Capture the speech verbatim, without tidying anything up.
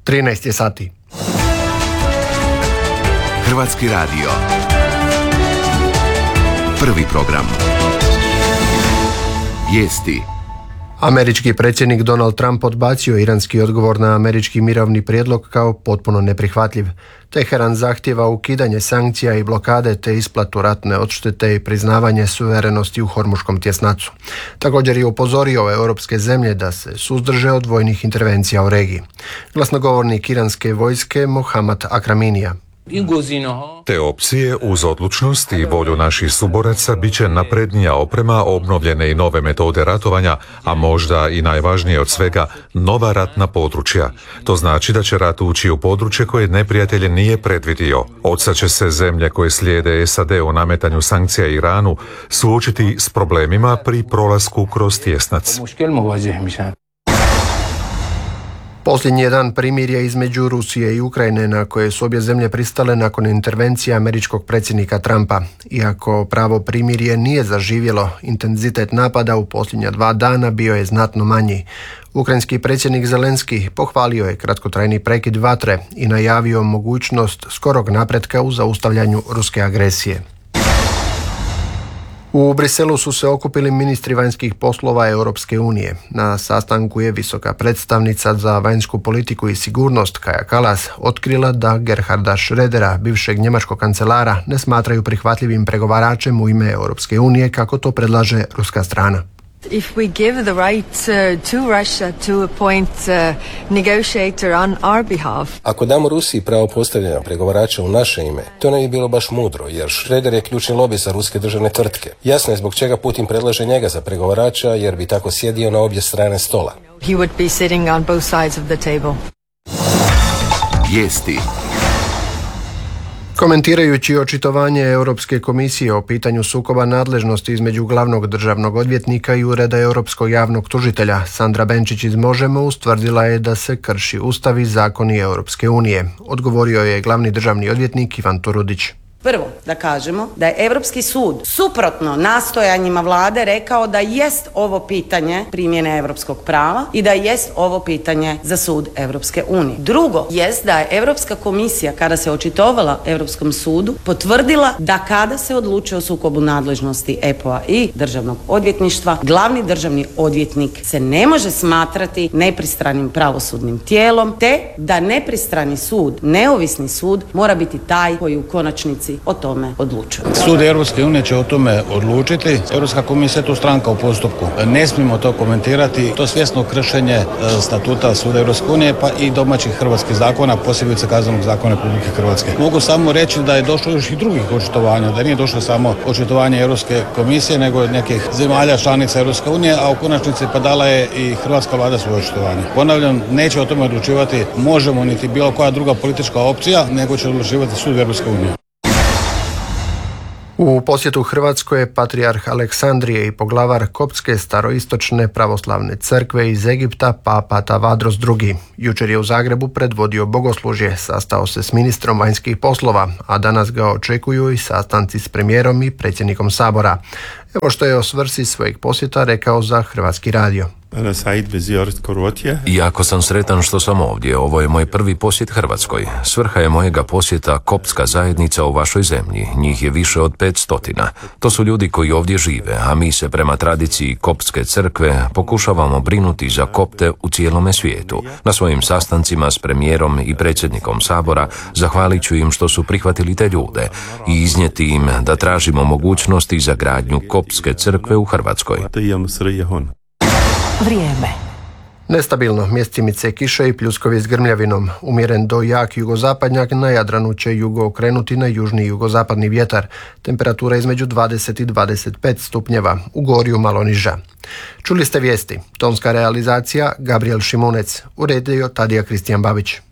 trinaest je sati. Hrvatski radio. Prvi program. Vijesti. Američki predsjednik Donald Trump odbacio iranski odgovor na američki mirovni prijedlog kao potpuno neprihvatljiv. Teheran zahtijeva ukidanje sankcija i blokade te isplatu ratne odštete i priznavanje suverenosti u Hormuškom tjesnacu. Također je upozorio europske zemlje da se suzdrže od vojnih intervencija u regiji. Glasnogovornik iranske vojske Mohammad Akraminija. Te opcije uz odlučnost i volju naših suboraca bit će naprednija oprema, obnovljene i nove metode ratovanja, a možda i najvažnije od svega, nova ratna područja. To znači da će rat ući u područje koje neprijatelj nije predvidio. Odsad će se zemlje koje slijede S A D u nametanju sankcija Iranu suočiti s problemima pri prolasku kroz tjesnac. Posljednji je dan primirja između Rusije i Ukrajine na koje su obje zemlje pristale nakon intervencije američkog predsjednika Trumpa. Iako pravo primirje nije zaživjelo, intenzitet napada u posljednja dva dana bio je znatno manji. Ukrajinski predsjednik Zelenski pohvalio je kratkotrajni prekid vatre i najavio mogućnost skorog napretka u zaustavljanju ruske agresije. U Briselu su se okupili ministri vanjskih poslova Europske unije. Na sastanku je visoka predstavnica za vanjsku politiku i sigurnost Kaja Kallas otkrila da Gerharda Schrödera, bivšeg njemačkog kancelara, ne smatraju prihvatljivim pregovaračem u ime Europske unije kako to predlaže ruska strana. If we give the right uh, to Russia to appoint uh, negotiator on our behalf. Ako damo Rusiji pravo postavljanja pregovarača u naše ime, to ne bi bilo baš mudro, jer Schröder je ključni lobi za ruske državne tvrtke. Jasno je zbog čega Putin predlaže njega za pregovarača, jer bi tako sjedio na obje strane stola. He would be sitting on both sides of the table. Vijesti. Komentirajući očitovanje Europske komisije o pitanju sukoba nadležnosti između glavnog državnog odvjetnika i Ureda Europskog javnog tužitelja, Sandra Benčić iz Možemo ustvrdila je da se krši Ustav i zakoni Europske unije. Odgovorio je glavni državni odvjetnik Ivan Turudić. Prvo, da kažemo da je Europski sud suprotno nastojanjima vlade rekao da jest ovo pitanje primjene europskog prava i da jest ovo pitanje za sud Europske unije. Drugo, jest da je Europska komisija, kada se očitovala Europskom sudu, potvrdila da kada se odlučuje o sukobu nadležnosti E P O-a i državnog odvjetništva, glavni državni odvjetnik se ne može smatrati nepristranim pravosudnim tijelom, te da nepristrani sud, neovisni sud, mora biti taj koji u konačnici o tome odlučuje. Sud Europske unije će o tome odlučiti. Europska komisija je tu stranka u postupku. Ne smijemo to komentirati. To je svjesno kršenje statuta Suda Europske unije pa i domaćih hrvatskih zakona, posebice Kaznenog zakona Republike Hrvatske. Mogu samo reći da je došlo još i drugih očitovanja, da nije došlo samo očitovanje Europske komisije, nego nekih zemalja članica Europske unije, a u konačnici pa dala je i hrvatska vlada svoje očitovanje. Ponavljam, neće o tome odlučivati Možemo niti bilo koja druga politička opcija, nego će odlučivati Sud Europske unije. U posjetu Hrvatskoj je patrijarh Aleksandrije i poglavar Koptske staroistočne pravoslavne crkve iz Egipta, Papa Tavadros drugi. Jučer je u Zagrebu predvodio bogoslužje, sastao se s ministrom vanjskih poslova, a danas ga očekuju i sastanci s premijerom i predsjednikom Sabora. Evo što je o svrsi svojeg posjeta rekao za Hrvatski radio. Jako sam sretan što sam ovdje. Ovo je moj prvi posjet Hrvatskoj. Svrha je mojega posjeta koptska zajednica u vašoj zemlji. Njih je više od pet stotina. To su ljudi koji ovdje žive, a mi se prema tradiciji koptske crkve pokušavamo brinuti za kopte u cijelome svijetu. Na svojim sastancima s premijerom i predsjednikom Sabora zahvalit ću im što su prihvatili te ljude i iznijeti im da tražimo mogućnosti za gradnju koptske crkve u Hrvatskoj. Vrijeme. Nestabilno, mjesecimice kiše i pljuskovi s grmljavinom. Umjeren do jak jugozapadnjak, na Jadranu će jugo okrenuti na južni jugozapadni vjetar. Temperatura između dvadeset i dvadeset pet stupnjeva, u Gorju malo niža. Čuli ste vijesti. Tonska realizacija Gabriel Šimunec. Uredio Tadija Kristijan Babić.